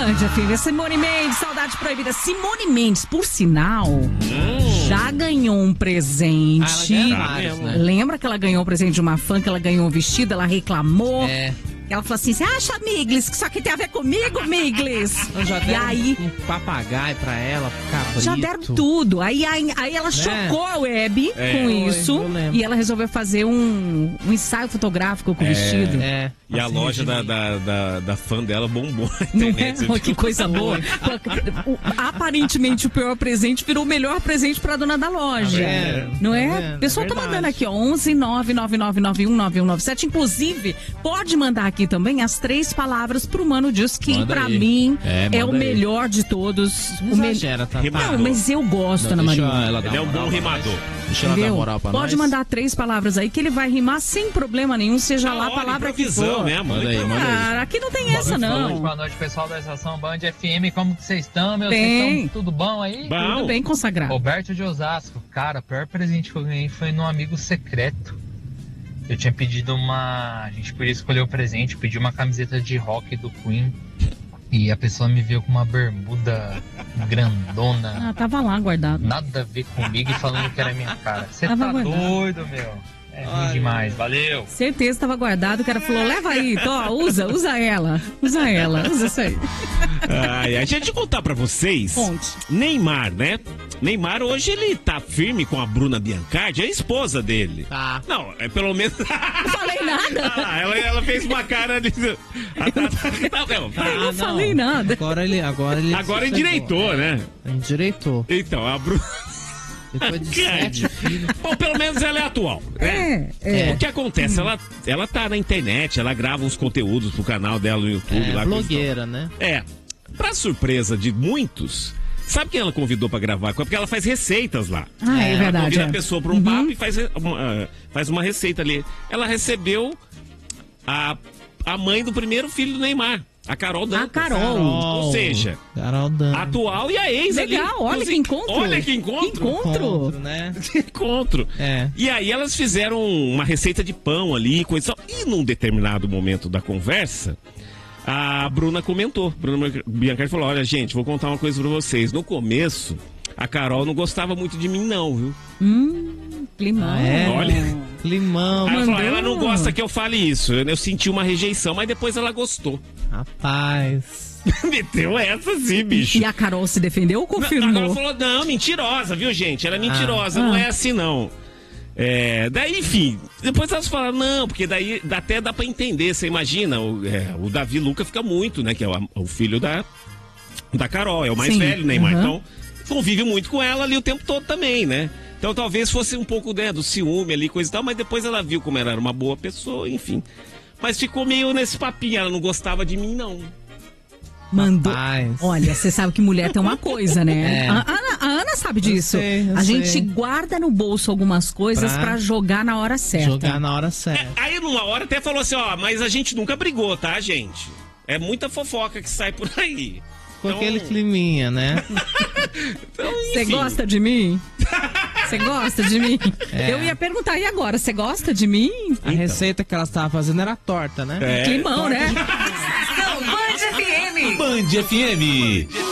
Band, filha. Simone Mendes, Saudade Proibida. Simone Mendes, por sinal, já ganhou um presente. Lembra que ela ganhou um presente de uma fã, que ela ganhou um vestido, ela reclamou. Ela falou assim, você acha, Miglis, que isso aqui tem a ver comigo, Miglis? Já deram um papagaio pra ela, cabrito. Já deram tudo. Aí ela chocou a web com isso. E ela resolveu fazer um ensaio fotográfico com o vestido. E a loja da fã dela bombou na internet. Não é? Que coisa boa. Aparentemente o pior presente virou o melhor presente pra dona da loja. Não é? O pessoal tá mandando aqui, ó, 11-999919197. Inclusive, pode mandar aqui também as 3 palavras pro Mano Diz, que pra mim é o melhor de todos. Exagera, tá? Não, mas eu gosto, Ana Maria. Ele é um bom rimador. Deixa ela dar moral pra nós. Pode mandar 3 palavras aí que ele vai rimar sem problema nenhum, seja lá a palavra que for. Né? Manda aí. Aqui não tem essa, não. Boa noite, pessoal da estação Band FM. Como que vocês estão, meu? Vocês estão tudo bom aí? Bom. Tudo bem, consagrado. Roberto de Osasco. Cara, o pior presente que eu ganhei foi num amigo secreto. Eu tinha pedido a gente podia escolher o presente, pedi uma camiseta de rock do Queen. E a pessoa me veio com uma bermuda grandona. Tava lá guardado. Nada a ver comigo e falando que era minha cara. Você tá doido, meu? É ruim demais, valeu. Certeza tava guardado, o cara falou, leva aí, usa ela. Usa isso aí. Deixa eu contar pra vocês. Ponte. Neymar, né? Neymar hoje ele tá firme com a Bruna Biancardi, a esposa dele. Tá. Não, é pelo menos... Não falei nada. Ela fez uma cara de... não falei nada. Agora ele endireitou, né? Endireitou. Então, a Bruna... Depois de 7 filhos. Bom, pelo menos ela é atual, né? O que acontece? Ela tá na internet, ela grava uns conteúdos pro canal dela no YouTube. Lá blogueira, né? Pra surpresa de muitos, sabe quem ela convidou pra gravar? Porque ela faz receitas lá. É verdade. Ela convida a pessoa pra um papo e faz uma receita ali. Ela recebeu a mãe do primeiro filho do Neymar. A Carol Dantas. Ou seja, atual e a ex. Legal, ali. Olha que encontro. Olha que encontro. Encontro, né? Encontro. E aí elas fizeram uma receita de pão ali, coisa. E num determinado momento da conversa, a Bruna comentou. Bruna Biancardi falou, olha, gente, vou contar uma coisa pra vocês. No começo, a Carol não gostava muito de mim, não, viu? Climão. Olha... Limão. Ela não gosta que eu fale isso. Eu senti uma rejeição, mas depois ela gostou. Rapaz. Meteu essa sim, bicho. E a Carol se defendeu ou confirmou? A Carol falou, não, mentirosa, viu, gente? Ela é mentirosa, não é assim, não. Daí, enfim, depois elas falaram, não, porque daí até dá pra entender. Você imagina, o Davi Luca fica muito, né? Que é o filho da Carol, é o mais velho, Neymar. Então, convive muito com ela ali o tempo todo também, né? Então talvez fosse um pouco do ciúme ali, coisa e tal, mas depois ela viu como ela era uma boa pessoa, enfim. Mas ficou meio nesse papinho, ela não gostava de mim, não. Mandou. Rapaz. Olha, você sabe que mulher tem uma coisa, né? A Ana sabe disso. Eu a sei. gente guarda no bolso algumas coisas pra jogar na hora certa. Jogar na hora certa. Aí numa hora até falou assim, mas a gente nunca brigou, tá, gente? É muita fofoca que sai por aí. Com aquele climinha, né? Você gosta de mim? Você gosta de mim? Eu ia perguntar, e agora? Você gosta de mim? A receita que ela estava fazendo era torta, né? Climão, né? Band FM.